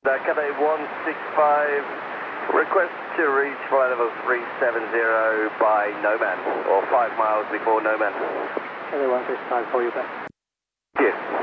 Cathay 165, request to reach flight level 370 by Noman, or 5 miles before Noman. Cathay 165, call you back. Yes.